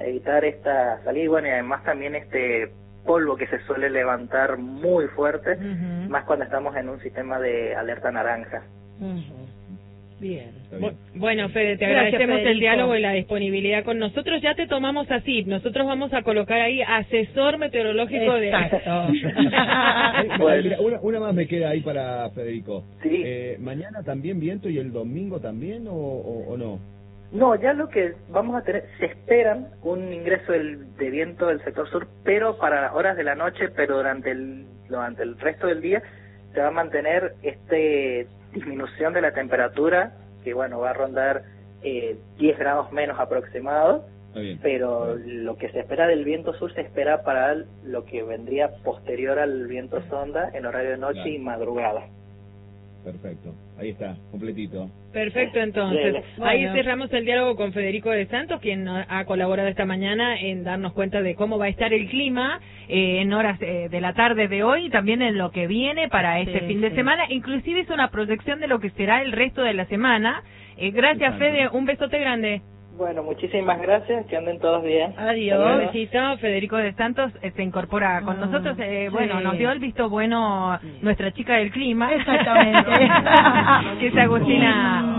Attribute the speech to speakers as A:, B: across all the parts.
A: evitar esta salida, y bueno, y además también este polvo que se suele levantar muy fuerte, más cuando estamos en un sistema de alerta naranja.
B: Bien. Bueno, Fede, te agradecemos el diálogo y la disponibilidad con nosotros. Ya te tomamos así. Nosotros vamos a colocar ahí asesor meteorológico de...
C: Bueno, mira, una más me queda ahí para Federico.
A: Sí.
C: ¿Mañana también viento y el domingo también o no?
A: No, ya lo que vamos a tener, se esperan un ingreso de viento del sector sur, pero para horas de la noche, pero durante el resto del día se va a mantener disminución de la temperatura, que bueno, va a rondar 10 grados menos aproximado, pero lo que se espera del viento sur se espera para lo que vendría posterior al viento sonda en horario de noche y madrugada.
C: Perfecto, ahí está, completito.
B: Perfecto, entonces. Ahí cerramos el diálogo con Federico de Santos, quien ha colaborado esta mañana en darnos cuenta de cómo va a estar el clima en horas de la tarde de hoy y también en lo que viene para este fin de semana. Inclusive hizo una proyección de lo que será el resto de la semana. Gracias, Fede. Un besote grande.
A: Bueno, muchísimas gracias, que anden todos bien.
B: Adiós. Un besito. Federico de Santos se incorpora con nosotros. Bueno, nos dio el visto bueno nuestra chica del clima.
D: Exactamente.
B: Que es Agustina.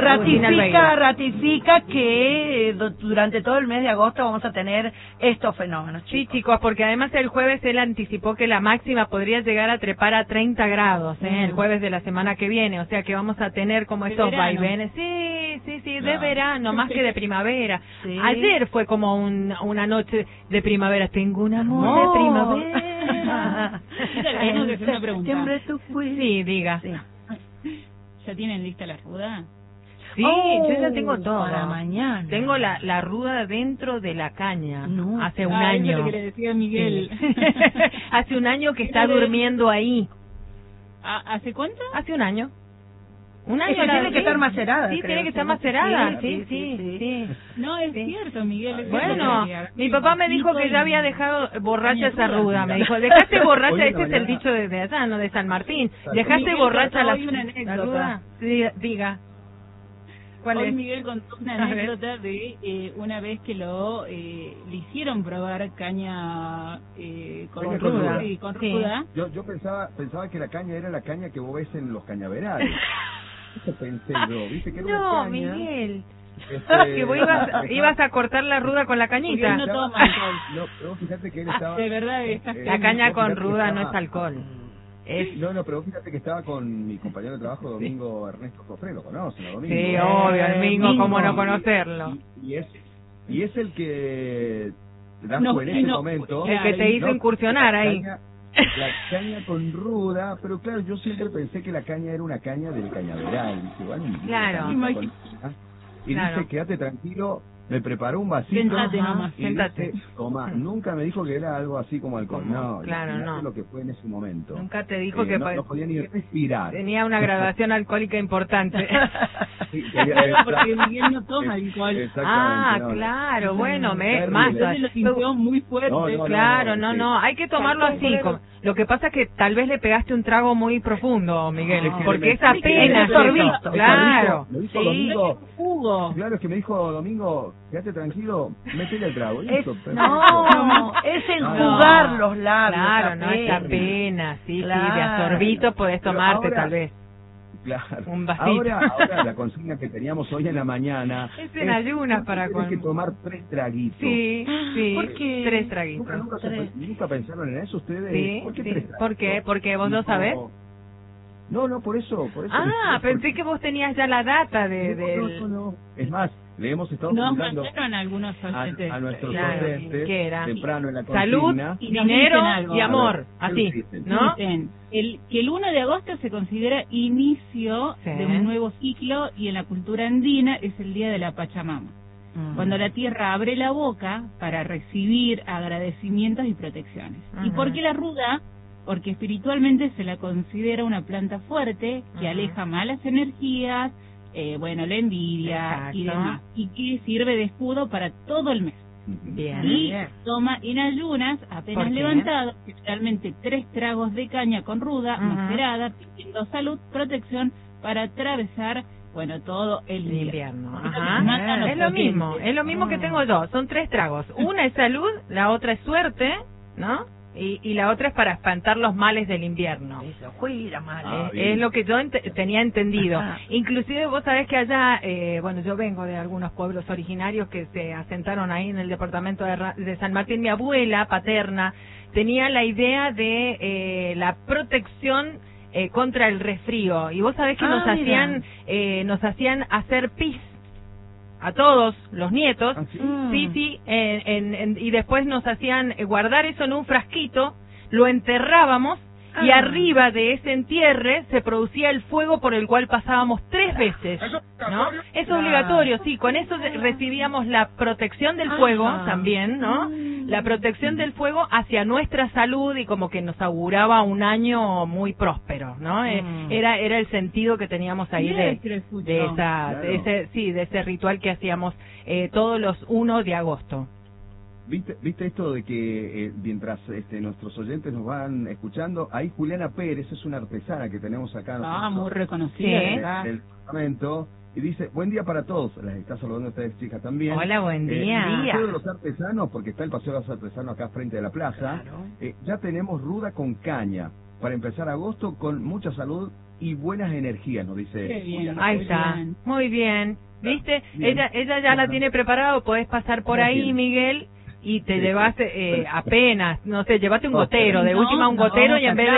D: Ratifica que durante todo el mes de agosto vamos a tener estos fenómenos, chicos.
B: Sí, chicos, porque además el jueves él anticipó que la máxima podría llegar a trepar a 30 grados, el jueves de la semana que viene. O sea que vamos a tener como estos vaivenes. Sí, de verano, más que de primavera. Sí. Ayer fue como una noche de primavera. Tengo un amor de primavera.
E: Tengo que hacer una pregunta.
B: Sí, diga.
E: Sí. ¿Ya tienen lista la ruda?
B: Sí, yo ya tengo todo.
D: Para mañana.
B: Tengo la ruda dentro de la caña.
D: No.
B: Hace un año.
E: Es lo que le decía Miguel.
B: Sí. Hace un año que está durmiendo ahí.
E: ¿Hace cuánto?
B: Hace un año. Un año
D: tiene que estar macerada.
B: Sí, tiene que estar macerada. Sí.
E: No, es cierto, Miguel.
B: Bueno, mi papá me dijo que ya había dejado borracha esa ruda. Me dijo, dejaste borracha, este es el dicho de allá, no de San Martín. Dejaste borracha la ruda. Sí, diga.
E: Hoy Miguel contó una anécdota de una vez que le hicieron probar caña con ruda. Sí, con ruda.
C: Yo pensaba que la caña era la caña que vos ves en los cañaverales. Eso pensé yo, ¿viste? Que era una caña.
B: Miguel. Que vos ibas a cortar la ruda con la cañita.
E: No toma alcohol.
C: No, fíjate que él estaba...
E: De verdad,
B: la caña con ruda no es alcohol.
C: No, pero fíjate que estaba con mi compañero de trabajo, Domingo Ernesto Cofré, ¿lo conocen, Domingo?
B: Sí, obvio, Domingo, cómo no conocerlo.
C: Y es el que, en ese momento...
B: El que te hizo incursionar ahí.
C: La caña con ruda, pero claro, yo siempre pensé que la caña era una caña del cañaveral. Dice, bueno,
B: claro.
C: Dice, quédate tranquilo, me preparó un vasito.
E: Sentate nomás,
C: sentate. Toma, nunca me dijo que era algo así como alcohol. No,
B: claro, no.
C: Lo que fue en ese momento.
B: Nunca te dijo que
C: no podía ni respirar.
B: Tenía una graduación alcohólica importante.
C: Sí,
E: porque Miguel no toma alcohol.
B: Claro, bueno,
E: más. Lo sintió muy fuerte.
B: Claro, no, hay que tomarlo así. Lo que pasa es que tal vez le pegaste un trago muy profundo, Miguel, porque es apenas sorbito. Claro.
C: Me dijo Domingo, claro, es que me dijo Domingo, quédate tranquilo, métele el trago.
D: Es enjugar los labios.
B: Claro, no es apenas, sí, de a sorbito podés tomarte tal vez.
C: Claro.
B: Un vasito.
C: Ahora la consigna que teníamos hoy en la mañana
B: es en ayunas para
C: tienes que tomar 3 traguitos.
B: Sí.
D: ¿Por qué?
B: 3 traguitos.
C: ¿Nunca pensaron en eso ustedes?
B: Sí.
C: ¿Por qué 3 traguitos?
B: ¿Por qué? ¿Porque vos no sabés?
C: No, por eso.
B: Pensé que vos tenías ya la data
C: No. Es más, le hemos estado preguntando
E: algunos
C: a nuestros oyentes temprano en la consigna.
B: Salud, dinero y amor, así, ¿no?
E: Que el 1 de agosto se considera inicio de un nuevo ciclo y en la cultura andina es el día de la Pachamama. Cuando la tierra abre la boca para recibir agradecimientos y protecciones. ¿Y por qué la ruda? Porque espiritualmente se la considera una planta fuerte que aleja malas energías, la envidia y demás, y que sirve de escudo para todo el mes. Y toma en ayunas, apenas levantado, generalmente 3 tragos de caña con ruda, macerada, pidiendo salud, protección para atravesar Bueno, todo el
B: invierno. Ajá. Es lo mismo que tengo yo. Son 3 tragos. Una es salud, la otra es suerte, ¿no? Y la otra es para espantar los males del invierno.
D: Eso, juira mal.
B: Es lo que yo tenía entendido. Inclusive vos sabés que allá, bueno, yo vengo de algunos pueblos originarios que se asentaron ahí en el departamento de San Martín. Mi abuela paterna tenía la idea de la protección contra el resfrío. Y vos sabés que nos hacían hacer pis a todos los nietos, sí, y después nos hacían guardar eso en un frasquito, lo enterrábamos, y arriba de ese entierre se producía el fuego por el cual pasábamos 3 veces, ¿no? Es obligatorio, sí, con eso recibíamos la protección del fuego también, ¿no? La protección del fuego hacia nuestra salud y como que nos auguraba un año muy próspero, ¿no? Era el sentido que teníamos ahí de ese ritual que hacíamos todos los 1 de agosto.
C: ¿Viste esto de que mientras nuestros oyentes nos van escuchando, ahí Juliana Pérez es una artesana que tenemos acá.
E: Muy reconocida.
C: Del departamento. Y dice, buen día para todos. Las está saludando a ustedes, chicas, también.
B: Hola, buen día.
C: El Paseo de los Artesanos, porque está el Paseo de los Artesanos acá frente de la plaza. Claro. Ya tenemos ruda con caña para empezar agosto con mucha salud y buenas energías, nos dice.
E: Qué bien,
B: ahí está, muy bien. ¿Viste? Bien. Ella ya la tiene preparado, podés pasar por ahí, Miguel. Y te llevas apenas, no sé, llevaste un gotero, de última un gotero y en vez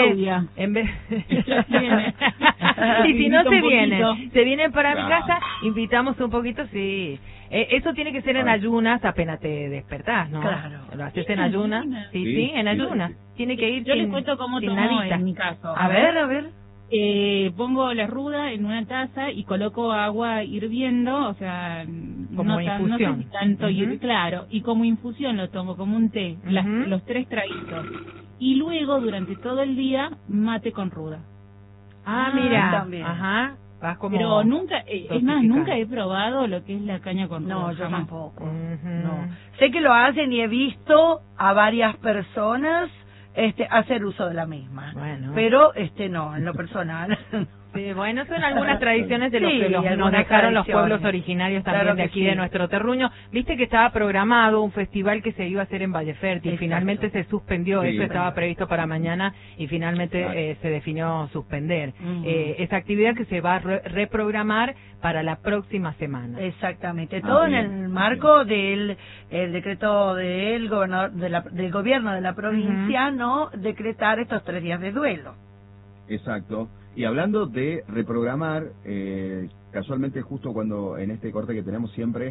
B: y si no se vienen para mi casa, invitamos un poquito, sí. Eso tiene que ser en ayunas, apenas te despertás, ¿no?
D: Claro.
B: Lo haces en ayunas, sí, en ayunas. Tiene que ir
E: Yo les cuento cómo tomo en mi caso.
B: A ver.
E: Pongo la ruda en una taza y coloco agua hirviendo, o sea,
B: como infusión.
E: No sé si tanto claro, y como infusión lo tomo, como un té, los 3 traguitos. Y luego, durante todo el día, mate con ruda.
B: Mira,
D: también.
B: Ajá. Vas como
E: pero nunca, es más, nunca he probado lo que es la caña con ruda.
D: No, yo tampoco. No. Sé que lo hacen y he visto a varias personas hacer uso de la misma.
B: Bueno.
D: Pero no, en lo personal.
B: Sí, bueno, son algunas tradiciones de los que nos dejaron los pueblos originarios también, claro, de aquí de nuestro terruño. Viste que estaba programado un festival que se iba a hacer en Valle Fértil. Exacto. Finalmente se suspendió, eso estaba previsto para mañana y finalmente se definió suspender. Esa actividad que se va a reprogramar para la próxima semana.
D: Exactamente, todo en el marco del decreto del gobernador del gobierno de la provincia, ¿no? Decretar estos 3 días de duelo.
C: Exacto. Y hablando de reprogramar, casualmente justo cuando en este corte que tenemos siempre,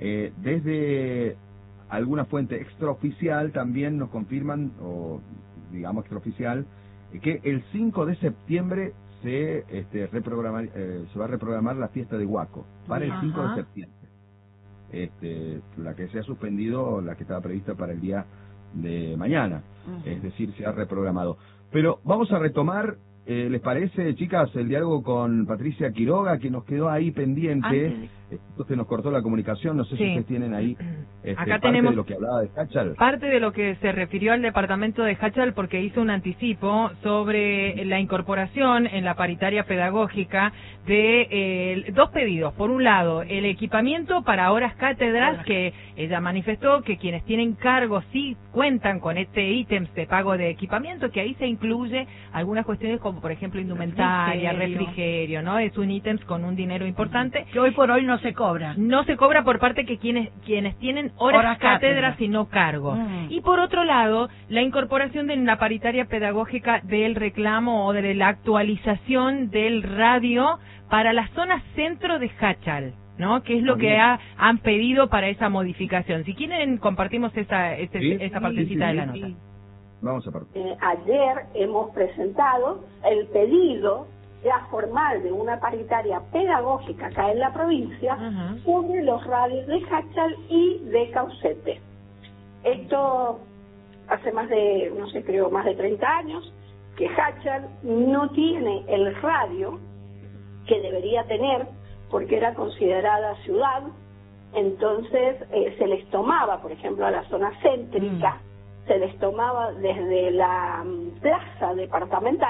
C: desde alguna fuente extraoficial también nos confirman, o digamos extraoficial, que el 5 de septiembre se va a reprogramar la fiesta de Huaco para el 5 de septiembre. La que se ha suspendido, la que estaba prevista para el día de mañana, es decir, se ha reprogramado. Pero vamos a retomar, ¿les parece, chicas, el diálogo con Patricia Quiroga, que nos quedó ahí pendiente? Entonces nos cortó la comunicación, no sé si ustedes tienen ahí
B: acá
C: parte
B: tenemos
C: de lo que hablaba de Hachal.
B: Parte de lo que se refirió al departamento de Hachal, porque hizo un anticipo sobre la incorporación en la paritaria pedagógica de 2 pedidos. Por un lado, el equipamiento para horas cátedras, que ella manifestó que quienes tienen cargos sí cuentan con ítems de pago de equipamiento, que ahí se incluye algunas cuestiones como, por ejemplo, indumentaria, refrigerio, ¿no? Es un ítems con un dinero importante.
D: Que hoy por hoy no se cobra.
B: No se cobra por parte que quienes tienen horas cátedras y no cargos. Y por otro lado, la incorporación de la paritaria pedagógica del reclamo o de la actualización del radio para la zona centro de Hachal, ¿no? Que es lo que han pedido para esa modificación. Si quieren, compartimos esa partecita de la nota.
C: Vamos a partir.
F: Ayer hemos presentado el pedido ya formal de una paritaria pedagógica acá en la provincia sobre los radios de Hachal y de Caucete. Esto hace más de, no sé, creo más de 30 años que Hachal no tiene el radio que debería tener porque era considerada ciudad. Entonces se les tomaba, por ejemplo, a la zona céntrica, se les tomaba desde la plaza departamental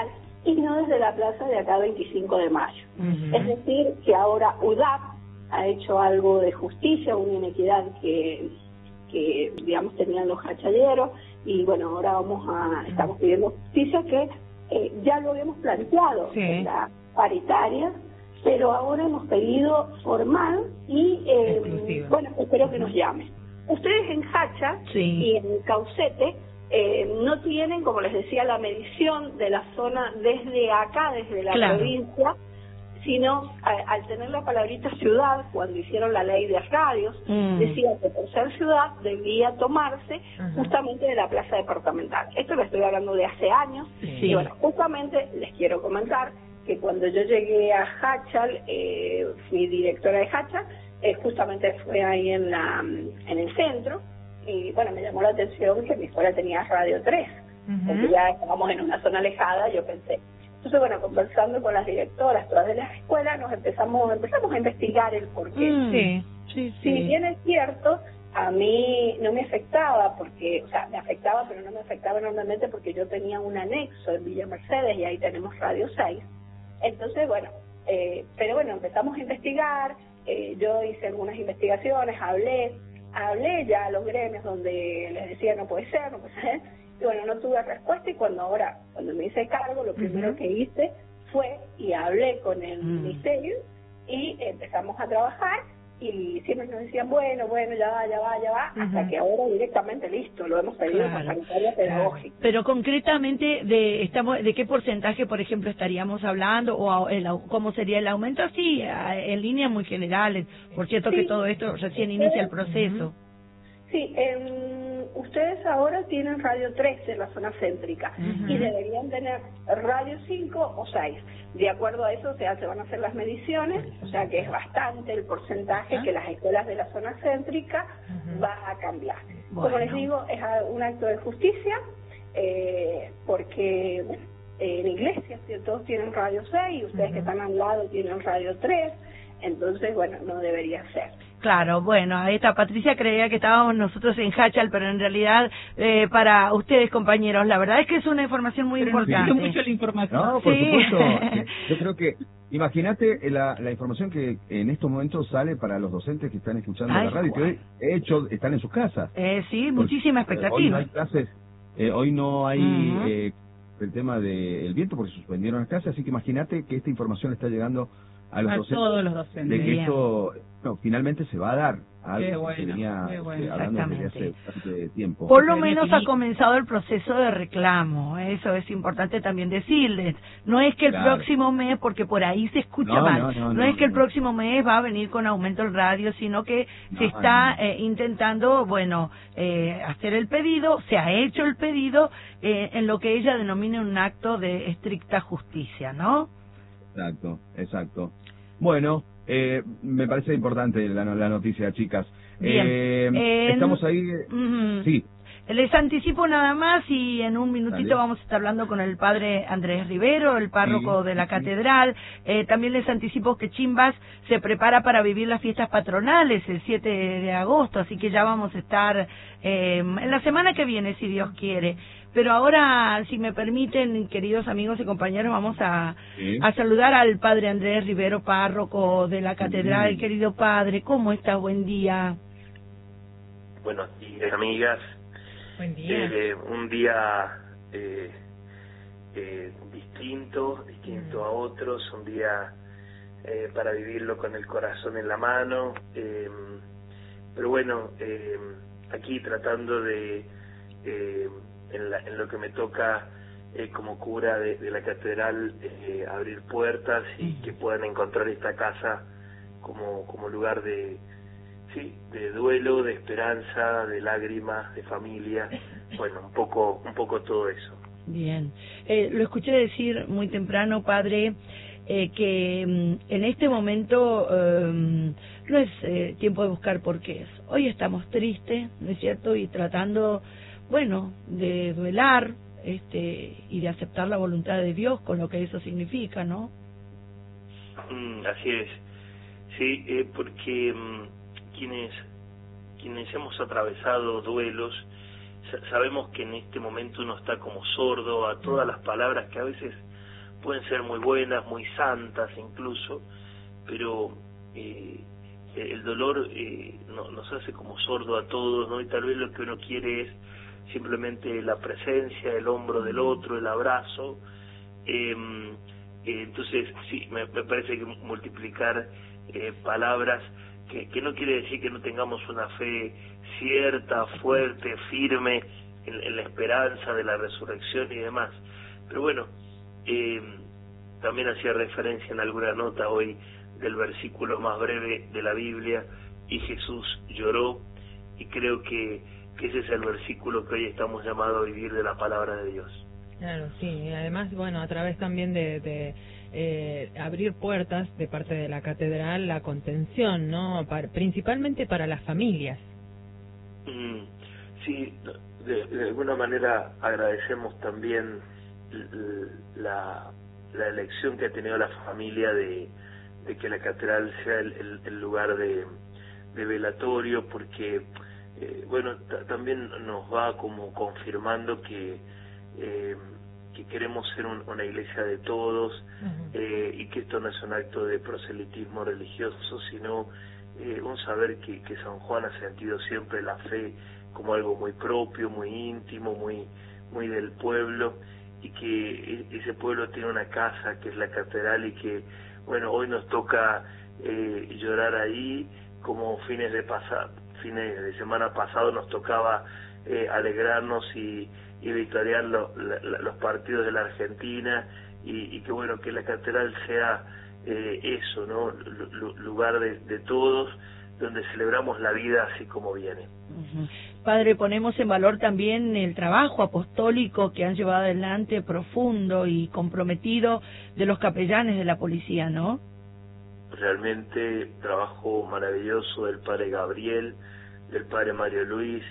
F: y no desde la plaza de acá 25 de mayo. Es decir, que ahora UDAP ha hecho algo de justicia, una inequidad que digamos tenían los hachalleros, y bueno, ahora estamos pidiendo justicia, que ya lo habíamos planteado en la paritaria, pero ahora hemos pedido formal y bueno, espero que nos llamen. Ustedes en Hacha y en Caucete no tienen, como les decía, la medición de la zona desde acá, desde la provincia, sino al tener la palabrita ciudad, cuando hicieron la ley de radios, decía que por ser ciudad debía tomarse justamente de la plaza departamental. Esto lo estoy hablando de hace años, y bueno, justamente les quiero comentar que cuando yo llegué a Hachal, fui directora de Hachal, justamente fue ahí en el centro, y bueno, me llamó la atención que mi escuela tenía Radio 3, porque ya estábamos en una zona alejada, yo pensé. Entonces, bueno, conversando con las directoras todas de las escuelas, empezamos a investigar el porqué. Si bien es cierto, a mí no me afectaba, porque, o sea, me afectaba, pero no me afectaba enormemente porque yo tenía un anexo en Villa Mercedes y ahí tenemos Radio 6. Entonces, bueno, pero bueno, empezamos a investigar, yo hice algunas investigaciones, hablé ya a los gremios donde les decía no puede ser, y bueno, no tuve respuesta, y cuando me hice cargo, lo primero que hice fue y hablé con el ministerio y empezamos a trabajar, y siempre nos decían bueno, ya va, hasta que ahora directamente listo, lo hemos pedido con paritaria pedagógica.
D: Pero concretamente, ¿de qué porcentaje, por ejemplo, estaríamos hablando, o cómo sería el aumento? Así, en líneas muy generales. Por cierto que todo esto recién inicia el proceso.
F: Sí, ustedes ahora tienen Radio 3 en la zona céntrica y deberían tener Radio 5 o 6. De acuerdo a eso, o sea, se van a hacer las mediciones, o sea que es bastante el porcentaje que las escuelas de la zona céntrica va a cambiar. Bueno. Como les digo, es un acto de justicia, porque en Iglesia todos tienen Radio 6 y ustedes que están al lado tienen Radio 3, entonces, bueno, no debería ser.
D: Claro, bueno, ahí está. Patricia creía que estábamos nosotros en Hachal, pero en realidad para ustedes, compañeros, la verdad es que es una información muy importante.
E: Mucho la información.
C: No, por supuesto. Yo creo que, imagínate la información que en estos momentos sale para los docentes que están escuchando la radio, que hoy, de hecho, están en sus casas.
D: Sí, muchísima expectativa.
C: Hoy no hay clases, hoy no hay el tema del viento porque suspendieron las clases, así que imagínate que esta información está llegando a
E: todos los docentes.
C: De que esto finalmente se va a dar. Algo
E: que
C: venía hablando desde hace bastante tiempo.
D: Por lo menos ha comenzado el proceso de reclamo, eso es importante también decirles. No es que el próximo mes, porque por ahí se escucha mal, no es que el próximo mes va a venir con aumento el radio, sino que se está intentando, hacer el pedido, se ha hecho el pedido en lo que ella denomina un acto de estricta justicia, ¿no?
C: Exacto. Bueno, me parece importante la noticia, chicas.
D: Bien.
C: Estamos ahí. Sí.
D: Les anticipo nada más, y en un minutito vamos a estar hablando con el padre Andrés Rivero, el párroco de la catedral. También les anticipo que Chimbas se prepara para vivir las fiestas patronales el 7 de agosto, así que ya vamos a estar en la semana que viene, si Dios quiere. Pero ahora, si me permiten, queridos amigos y compañeros, vamos a saludar al padre Andrés Rivero, párroco de la catedral. Querido padre, ¿cómo está? Buen día.
G: Buenos días, amigas.
B: Buen día.
G: Un día distinto a otros, un día para vivirlo con el corazón en la mano, pero bueno, aquí tratando de en lo que me toca como cura de la catedral, abrir puertas y que puedan encontrar esta casa como lugar de duelo, de esperanza, de lágrimas, de familia, bueno, un poco todo eso.
D: Bien, lo escuché decir muy temprano, padre, que en este momento no es tiempo de buscar porqués. Hoy estamos tristes, ¿no es cierto? Y tratando, de duelar y de aceptar la voluntad de Dios con lo que eso significa, ¿no?
G: Así es, sí, porque quienes hemos atravesado duelos sabemos que en este momento uno está como sordo a todas las palabras que a veces pueden ser muy buenas, muy santas incluso, pero el dolor nos hace como sordo a todos, ¿no? Y tal vez lo que uno quiere es simplemente la presencia, el hombro del otro, el abrazo. Entonces sí, me parece que multiplicar palabras que no quiere decir que no tengamos una fe cierta, fuerte, firme en la esperanza de la resurrección y demás, pero bueno, también hacía referencia en alguna nota hoy del versículo más breve de la Biblia, y Jesús lloró, y creo que ese es el versículo que hoy estamos llamados a vivir de la palabra de Dios.
B: Claro, sí, y además, bueno, a través también de abrir puertas de parte de la catedral, la contención, ¿no? Principalmente para las familias.
G: Sí, de alguna manera agradecemos también la elección que ha tenido la familia de que la catedral sea el lugar de velatorio, porque bueno, también nos va como confirmando que queremos ser una iglesia de todos, y que esto no es un acto de proselitismo religioso, sino un saber que San Juan ha sentido siempre la fe como algo muy propio, muy íntimo, muy del pueblo, y que ese pueblo tiene una casa que es la catedral, y que bueno, hoy nos toca llorar ahí, como fines de semana pasado nos tocaba alegrarnos y victoriar los partidos de la Argentina, y que bueno, que la catedral sea eso, ¿no? Lugar de todos, donde celebramos la vida así como viene.
D: Padre, ponemos en valor también el trabajo apostólico que han llevado adelante, profundo y comprometido, de los capellanes de la policía, ¿no?
G: Realmente trabajo maravilloso del padre Gabriel, del padre Mario Luis.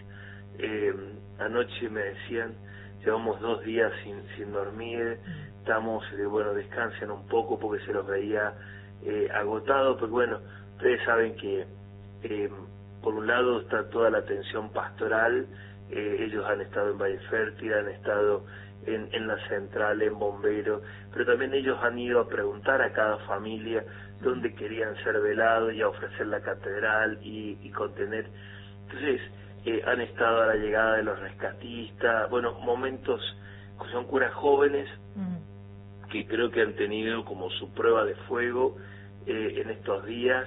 G: Anoche me decían, llevamos 2 días sin dormir, estamos, bueno, descansen un poco porque se los veía agotados, pero bueno, ustedes saben que por un lado está toda la atención pastoral, ellos han estado en Valle Fértil, han estado en la central, en Bombero, pero también ellos han ido a preguntar a cada familia dónde querían ser velados y a ofrecer la catedral y contener. Entonces, han estado a la llegada de los rescatistas, bueno, momentos, son curas jóvenes que creo que han tenido como su prueba de fuego en estos días,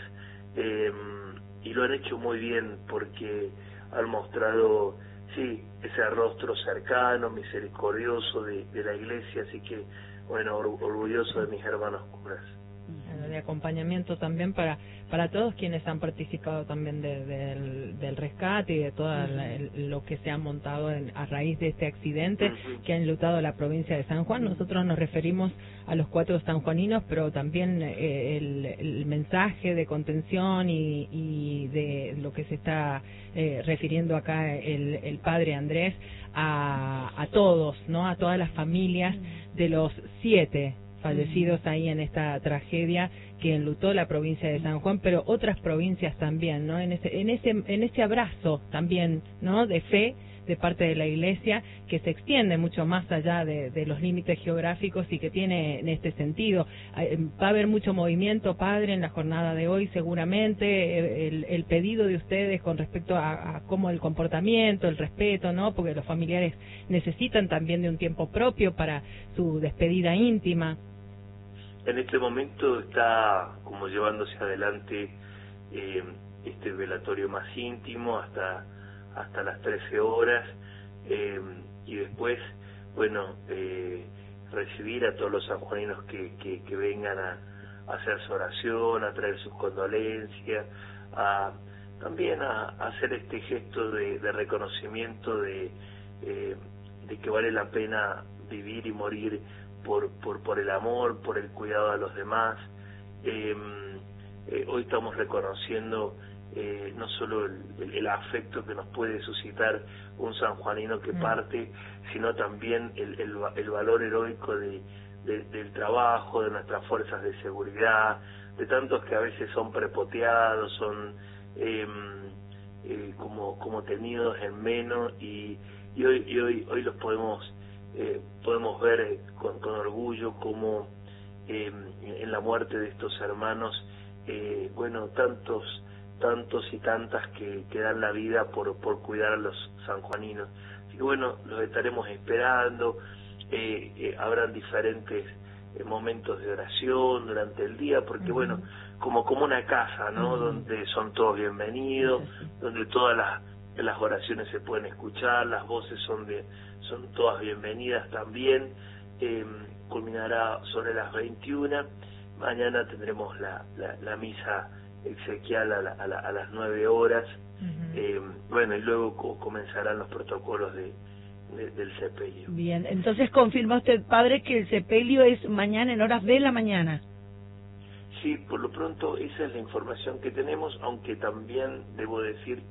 G: y lo han hecho muy bien porque han mostrado, sí, ese rostro cercano, misericordioso de la iglesia, así que, bueno, orgulloso de mis hermanos curas.
B: De acompañamiento también para todos quienes han participado también del rescate y de todo lo que se ha montado a raíz de este accidente que ha enlutado la provincia de San Juan. Nosotros nos referimos a los 4 sanjuaninos, pero también el mensaje de contención y de lo que se está refiriendo acá el padre Andrés a todos, ¿no? A todas las familias de los 7 fallecidos ahí en esta tragedia que enlutó la provincia de San Juan, pero otras provincias también, ¿no? En ese abrazo también, ¿no? De fe de parte de la Iglesia, que se extiende mucho más allá de los límites geográficos y que tiene en este sentido. Va a haber mucho movimiento, padre, en la jornada de hoy seguramente, el pedido de ustedes con respecto a cómo el comportamiento, el respeto, ¿no? Porque los familiares necesitan también de un tiempo propio para su despedida íntima.
G: En este momento está como llevándose adelante este velatorio más íntimo hasta las 13 horas, y después, bueno, recibir a todos los sanjuaninos que vengan a hacer su oración, a traer sus condolencias, también a hacer este gesto de reconocimiento de que vale la pena vivir y morir por el amor, por el cuidado a los demás. Hoy estamos reconociendo no solo el afecto que nos puede suscitar un sanjuanino que parte, sino también el valor heroico del trabajo, de nuestras fuerzas de seguridad, de tantos que a veces son prepoteados, son como tenidos en menos, y hoy los podemos podemos ver con orgullo cómo en la muerte de estos hermanos, bueno, tantos y tantas que dan la vida por cuidar a los sanjuaninos. Así que bueno, los estaremos esperando, habrán diferentes momentos de oración durante el día, porque bueno, como una casa, ¿no? Donde son todos bienvenidos, donde todas las oraciones se pueden escuchar, las voces son todas bienvenidas también. Culminará sobre las 21. Mañana tendremos la misa exequial a las 9 horas. Bueno, y luego comenzarán los protocolos del sepelio.
D: Bien, entonces confirma usted, padre, que el sepelio es mañana en horas de la mañana.
G: Sí, por lo pronto esa es la información que tenemos, aunque también debo decir